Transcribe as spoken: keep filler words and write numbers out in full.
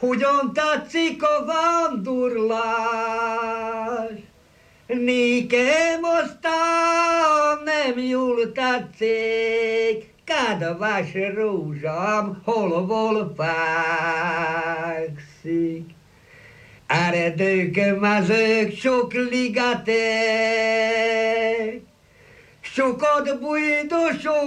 Hogyan tetszik a vándorlás? Nékem aztán nem jól tetszik, kedves rózsám, hol-hol fekszik. Eredők, mezők, sok ligetek, sokat bújdosok,